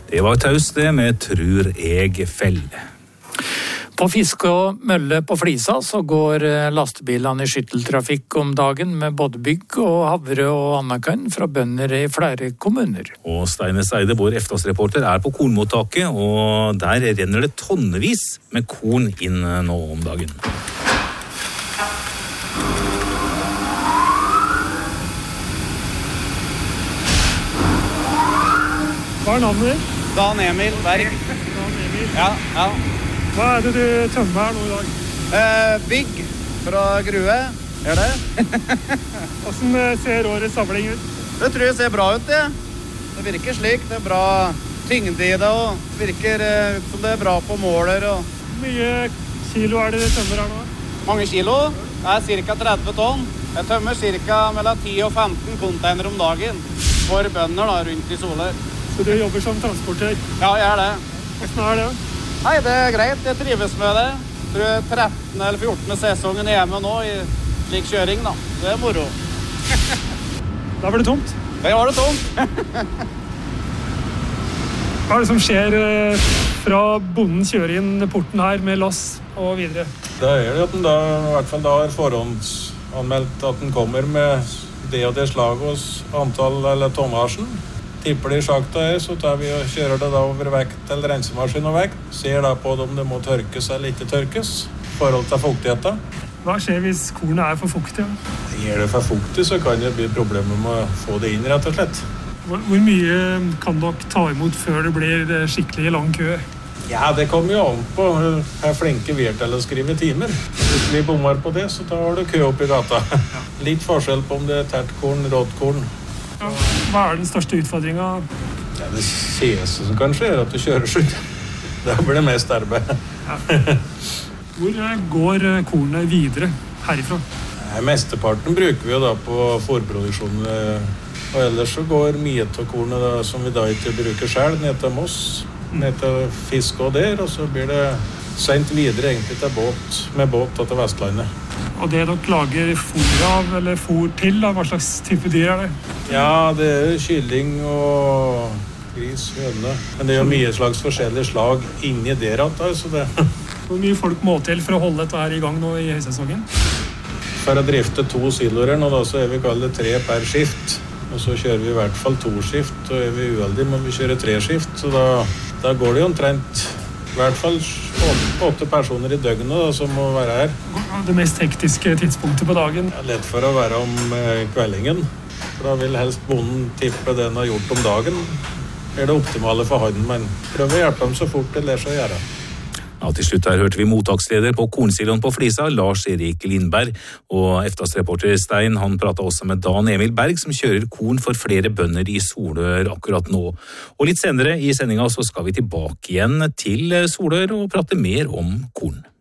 Det var taust det med Trur eg fell. På Fiske og Mølle på Flisa så går lastebilene i skytteltrafikk om dagen med både bygg og havre og annakan fra bønder i flere kommuner. Og Steine Seide, vår efterårsreporter, på kornmottaket, og der renner det tonnevis med korn inn nå om dagen. Hva navnet ditt? Dan Emil Berg. Dan Emil. Ja. Hva det du tømmer her nå i dag? Bygg fra Grue, det? Hvordan ser årets samling ut? Det tror jeg ser bra ut, det. Det virker slik, det bra tyngde i det, og virker som det bra på måler. Og... Hvor mye kilo det du tømmer her nå? Mange kilo? Det ca. 30 tonn. Jeg tømmer ca. mellom 10 og 15 container om dagen for bønder da, rundt i Solør. Så du jobber som transportør? Ja, jeg det. Hvordan det? Nei, det greit. Jeg trives med det. Jeg tror 13. eller 14. sesongen hjemme nå i slik kjøring, da. Det moro. Da var det tomt? Det var det tomt. Hva det som skjer fra bonden kjører inn porten her med lass og videre? Det det at den da, i hvert fall da har forhåndsanmeldt at den kommer med det og det slaget hos antall eller tonnasjen. Tipper det i sjakta så tar vi og kjører det da over vekt til rensemaskin og vekt. Ser da på om det må tørkes eller ikke tørkes, forhold til fuktigheten. Hva skjer hvis kornet for fuktig? Gjør det for fuktig, så kan det bli problemer med å få det inn, rett og slett. Hvor mye kan dere ta imot før det blir skikkelig lang kø? Ja, det kommer jo an på. Flinke vi til å skrive timer. Hvis vi bommer på det, så tar du kø opp i gata. Litt forskjell på om det tertkorn, rådkorn. Ja, hva den største utfordringen? Ja, det sese som kan skje at du kjører slutt. Det blir det mest arbeid. Ja. Hvor går kornet videre herifra? Mesteparten bruker vi jo da på fôrproduksjon. Og ellers så går mye av kornet da, som vi da ikke bruker selv, ned til Moss, ned til Fiske og der, og så blir det sendt videre egentlig med båt til Vestlandet. Og det dere lager fôr av, eller fôr til, hva slags type dyr det? Ja, det kylling og gris, høne. Men det jo mye slags forskjellige slag inni der. Så det. Hvor mye folk må til for å holde dette her i gang nå i høysesongen? For å drifte 2 siloer nå, da, så vi kaller det 3 per skift. Og så kjører vi i hvert fall 2 skift, og vi uheldige må vi kjøre 3 skift. Så da går det jo omtrent i hvert fall 8 personer i døgnet da, som må være her. Det mest hektiske tidspunktet på dagen? Det lett for å være om kveldingen. For da vil helst bonden tippe det han har gjort om dagen. Det det optimale for han, men prøver å hjelpe dem så fort det ler seg å gjøre. Ja, til slutt her hørte vi mottaksleder på Kornsiloen på Flisa, Lars-Erik Lindberg, og efterårsreporter Stein, han pratet også med Dan Emil Berg, som kjører korn for flere bønder i Solør akkurat nå. Og litt senere i sendinga så skal vi tilbake igjen til Solør og prate mer om korn.